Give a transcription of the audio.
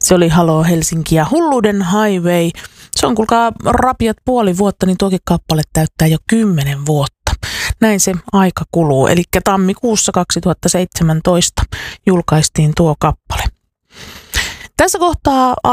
Se oli Halo Helsinki ja Hulluuden Highway. Se on kuulkaa rapiat puoli vuotta, niin tuokin kappale täyttää jo 10 vuotta. Näin se aika kuluu. Eli tammikuussa 2017 julkaistiin tuo kappale. Tässä kohtaa